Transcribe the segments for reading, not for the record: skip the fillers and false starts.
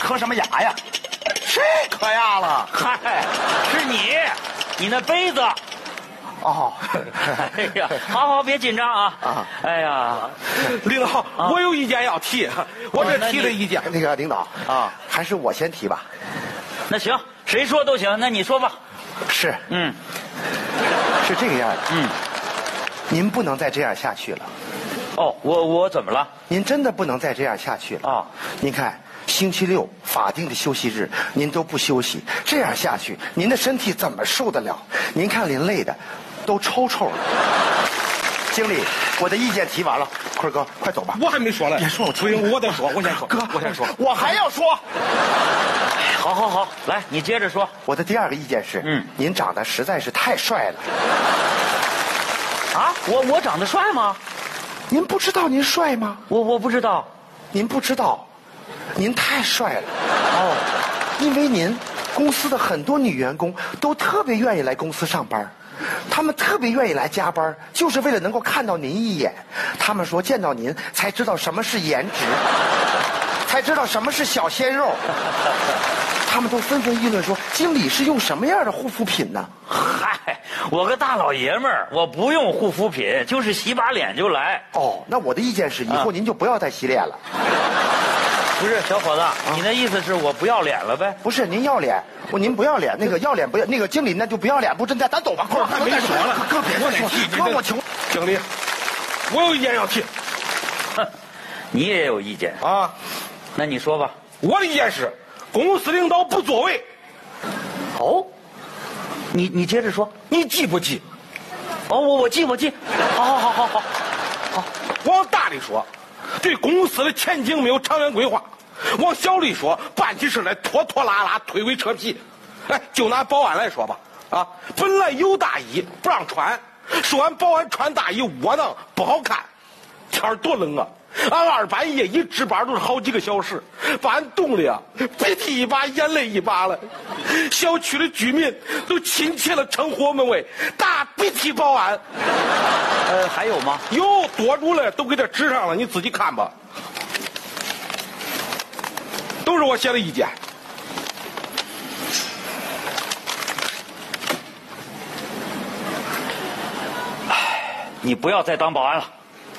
磕什么牙呀？谁磕牙了？ 嗨，是你那杯子。 哦， 哎呀，好，别紧张啊！哎呀， 领导，我有意见要提，我这提的意见。 那个领导啊，还是我先提吧。 那行，谁说都行，那你说吧。 是，是这个样的。您不能再这样下去了。 哦，我怎么了？ 您真的不能再这样下去了啊！您看，星期六法定的休息日，您都不休息，这样下去，您的身体怎么受得了？您看您累的，都抽抽了。经理，我的意见提完了，坤哥，快走吧。 我还没说呢。 别说， 不行，我得说，我先说。 哥， 我先说， 我还要说。 好，来，你接着说。 我的第二个意见是，您长得实在是太帅了。 啊，我长得帅吗？ 您不知道您帅吗？ 我不知道。 您不知道，您太帅了。哦，因为您公司的很多女员工都特别愿意来公司上班，他们特别愿意来加班，就是为了能够看到您一眼。他们说见到您才知道什么是颜值，才知道什么是小鲜肉。他们都纷纷议论说，经理是用什么样的护肤品呢？ 嗨，我个大老爷们儿，我不用护肤品，就是洗把脸就来。 哦，那我的意见是，以后您就不要再洗脸了。 不是，小伙子，你的意思是我不要脸了呗？ 不是，您要脸，您不要脸，那个要脸不要，那个经理那就不要脸，不真在，咱走吧。 我还没说了， 哥别说，哥我求经理，我有意见要提。 你也有意见啊？ 那你说吧。 我的意见是，公司领导不作为。 哦，你接着说， 你记不记？ 哦，我记。好。 往大里说，对公司的前景没有长远规划；往小里说，办起事来拖拖拉拉、推诿扯皮。哎，就拿保安来说吧，啊，本来有大衣不让穿，说俺保安穿大衣窝囊不好看，天儿多冷啊！俺二半夜一值班都是好几个小时，把俺冻的呀，鼻涕一把眼泪一把了。小区的居民都亲切的称呼我们为大鼻涕保安。 还有吗？ 有多住了，都给他指上了，你自己看吧。都是我写的意见。 你不要再当保安了。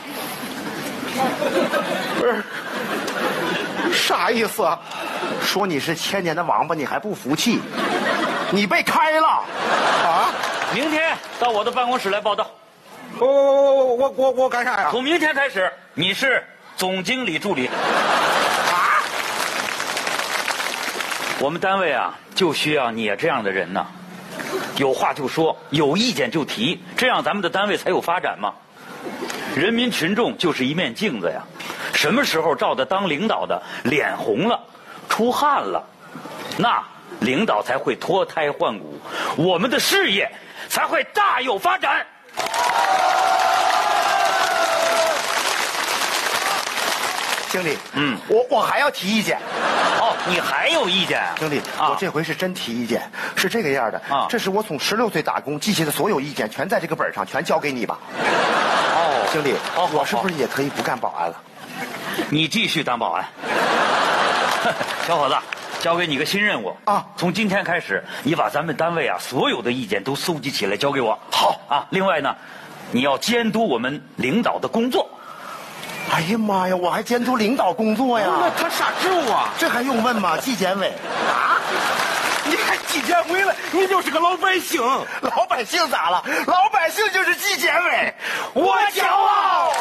不是，啥意思啊？说你是千年的王八，你还不服气？你被开了啊！ 明天到我的办公室来报道。 我干啥呀？ 从明天开始，你是总经理助理。 啊？ 我们单位啊，就需要你这样的人呢。有话就说，有意见就提，这样咱们的单位才有发展嘛。人民群众就是一面镜子呀，什么时候照着当领导的脸红了、出汗了，那领导才会脱胎换骨，我们的事业才会大有发展。 经理，我还要提意见。 哦，你还有意见啊？ 经理，我这回是真提意见，是这个样的啊。这是我从16岁打工记下的所有意见，全在这个本上，全交给你吧。哦，经理，我是不是也可以不干保安了？ 你继续当保安。小伙子，交给你个新任务啊！从今天开始，你把咱们单位啊所有的意见都搜集起来交给我。 好啊，另外呢，你要监督我们领导的工作。 哎呀妈呀，我还监督领导工作呀？ 那他啥职务啊？ 这还用问吗？纪检委啊！你还纪检委了？你就是个老百姓。 老百姓咋了？老百姓就是纪检委，我骄傲。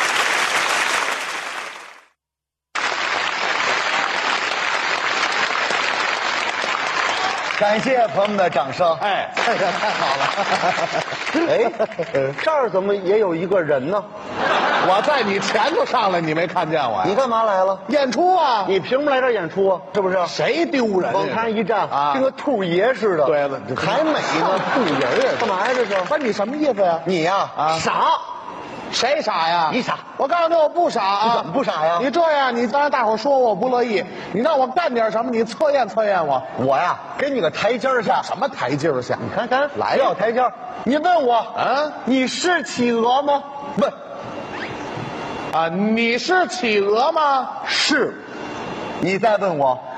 感谢朋友们的掌声。哎呀，太好了！哎，这儿怎么也有一个人呢？ 我在你前头上来，你没看见我呀？ 你干嘛来了？ 演出啊！ 你凭什么来这儿演出啊？是不是？ 谁丢人？ 往台上一站啊， 跟个兔爷似的。 对了， 还美呢，兔爷呀！干嘛呀？这是？ 不是你什么意思呀？ 你呀，傻。 谁傻呀？ 你傻！ 我告诉你，我不傻啊！ 你怎么不傻呀？ 你这样，你让大伙说我不乐意，你让我干点什么？你测验测验我。 我呀，给你个台阶下。 什么台阶下？ 你看， 来要台阶。你问我啊， 你是企鹅吗？ 问啊，你是企鹅吗？ 是。你再问我。